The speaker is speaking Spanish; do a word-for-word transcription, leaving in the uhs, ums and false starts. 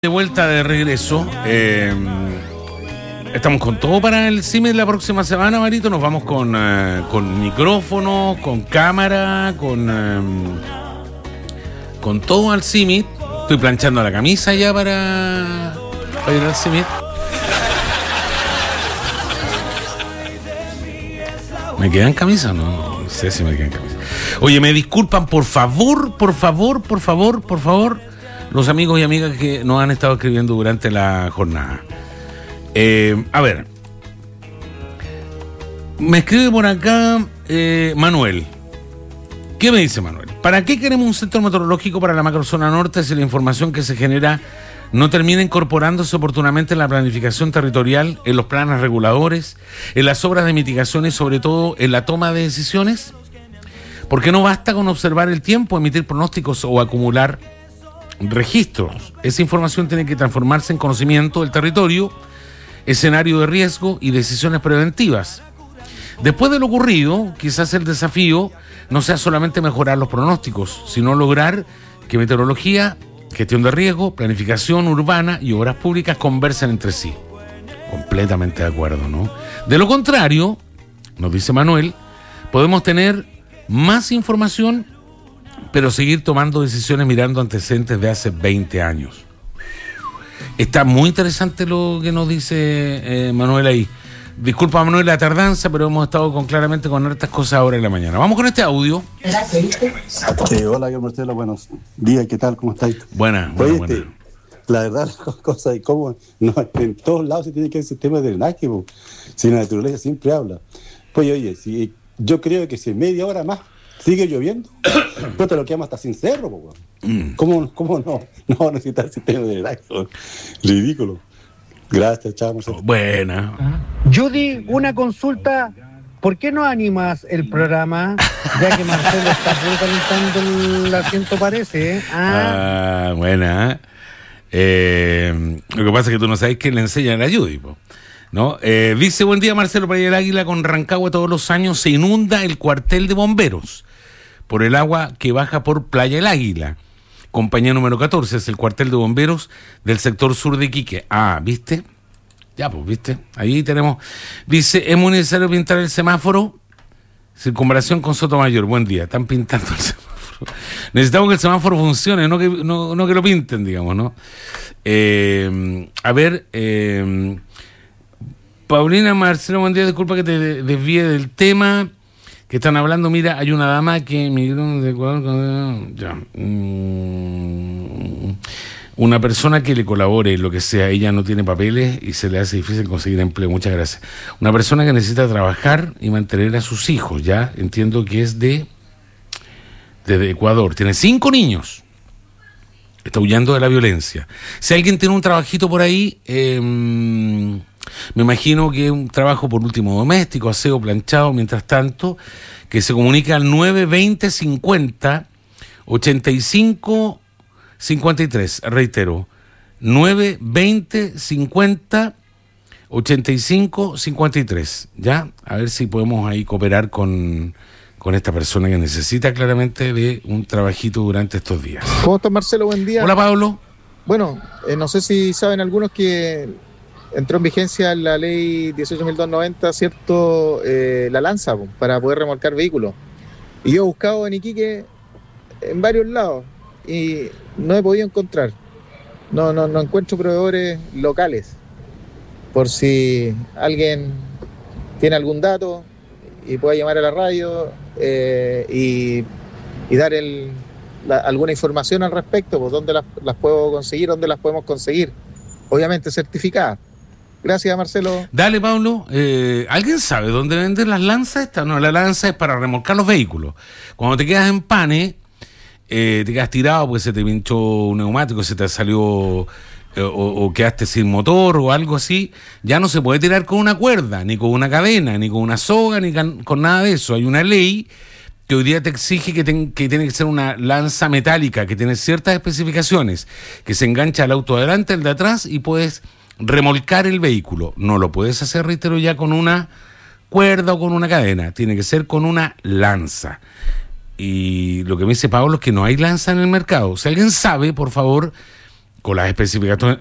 De vuelta, de regreso. Eh, estamos con todo para el CIMIT la próxima semana, Marito. Nos vamos con, eh, con micrófono, con cámara, con, eh, con todo al CIMIT. Estoy planchando la camisa ya para, para ir al CIMIT. ¿Me quedan camisas? No, no sé si me quedan camisas. Oye, me disculpan, por favor, por favor, por favor, por favor, los amigos y amigas que nos han estado escribiendo durante la jornada. Eh, a ver, me escribe por acá eh, Manuel. ¿Qué me dice Manuel? ¿Para qué queremos un centro meteorológico para la macrozona norte si la información que se genera no termina incorporándose oportunamente en la planificación territorial, en los planes reguladores, en las obras de mitigación y sobre todo en la toma de decisiones? ¿Por qué no basta con observar el tiempo, emitir pronósticos o acumular registros? Esa información tiene que transformarse en conocimiento del territorio, escenario de riesgo y decisiones preventivas. Después de lo ocurrido, quizás el desafío no sea solamente mejorar los pronósticos, sino lograr que meteorología, gestión de riesgo, planificación urbana y obras públicas conversen entre sí. Completamente de acuerdo, ¿no? De lo contrario, nos dice Manuel, podemos tener más información, pero seguir tomando decisiones mirando antecedentes de hace veinte años. Está muy interesante lo que nos dice eh, Manuel ahí. Disculpa, Manuel, la tardanza, pero hemos estado con claramente con hartas cosas ahora en la mañana. Vamos con este audio. Eh, hola, yo Marcelo, buenos días, ¿qué tal? ¿Cómo estáis? Buena, buena, Oye, buena. Este, la verdad, las cosas de cómo no, en todos lados se tiene que haber sistema de drenaje, po. Si la naturaleza siempre habla. Pues oye, si yo creo que si media hora más sigue lloviendo, pues te lo quedamos hasta sin cerro, po. Mm. ¿Cómo, cómo no, no necesitar el sistema de drenaje? Ridículo. Gracias, chao, Marcelo. Buena. Judy, una consulta. ¿Por qué no animas el programa? Ya que Marcelo está puro calentando el asiento, parece, ¿eh? Ah, ah buena. Eh, lo que pasa es que tú no sabes que le enseñan a Judy, po, ¿no? Eh, dice, buen día, Marcelo. Playa del Águila, con Rancagua todos los años se inunda el cuartel de bomberos por el agua que baja por Playa del Águila. Compañía número catorce, es el cuartel de bomberos del sector sur de Iquique. Ah, ¿viste? Ya, pues, ¿viste? Ahí tenemos. Dice, es muy necesario pintar el semáforo. Circunvalación con Sotomayor. Buen día. Están pintando el semáforo. Necesitamos que el semáforo funcione, no que, no, no que lo pinten, digamos, ¿no? Eh, a ver, eh, Paulina, Marcelo, buen día. Disculpa que te desvíe del tema que están hablando. Mira, hay una dama que emigró de Ecuador. Ya. Mm, una persona que le colabore, lo que sea, ella no tiene papeles y se le hace difícil conseguir empleo. Muchas gracias. Una persona que necesita trabajar y mantener a sus hijos, ya entiendo que es de, de Ecuador. Tiene cinco niños. Está huyendo de la violencia. Si alguien tiene un trabajito por ahí, eh, me imagino que es un trabajo por último doméstico, aseo, planchado, mientras tanto, que se comunica al nueve veinte cincuenta ochenta y cinco cincuenta y tres, reitero, nueve veinte cincuenta ochenta y cinco cincuenta y tres, ¿ya? A ver si podemos ahí cooperar con, con esta persona que necesita claramente de un trabajito durante estos días. ¿Cómo estás, Marcelo? Buen día. Hola, Pablo. Bueno, eh, no sé si saben algunos que entró en vigencia la ley dieciocho mil doscientos noventa, ¿cierto? Eh, la lanza, po, para poder remolcar vehículos. Y yo he buscado en Iquique en varios lados y no he podido encontrar. No, no, no encuentro proveedores locales. Por si alguien tiene algún dato y pueda llamar a la radio eh, y, y dar el, la, alguna información al respecto, pues dónde las, las puedo conseguir, dónde las podemos conseguir. Obviamente certificadas. Gracias, Marcelo. Dale, Pablo. Eh, ¿Alguien sabe dónde venden las lanzas estas? No, la lanza es para remolcar los vehículos. Cuando te quedas en pane, eh, te quedas tirado porque se te pinchó un neumático, se te salió eh, o, o quedaste sin motor o algo así, ya no se puede tirar con una cuerda, ni con una cadena, ni con una soga, ni con, con nada de eso. Hay una ley que hoy día te exige que, ten, que tiene que ser una lanza metálica, que tiene ciertas especificaciones, que se engancha al auto de adelante, el de atrás, y puedes remolcar el vehículo. No lo puedes hacer, reitero, ya con una cuerda o con una cadena, tiene que ser con una lanza. Y lo que me dice Pablo es que no hay lanza en el mercado. Si alguien sabe, por favor, con las especificaciones,